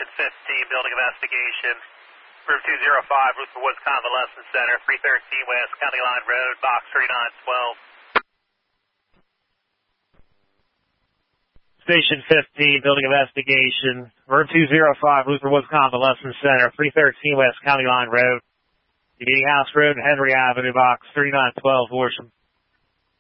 Station 15, building investigation. Route 205, Luther Woods, Convalescent Center, 313 West County Line Road, box 3912. Station 15, building investigation. Room 205, Luther Woods Convalescent Center, 313 West County Line Road, Meeting House Road and Henry Avenue, box 3912, Horsham.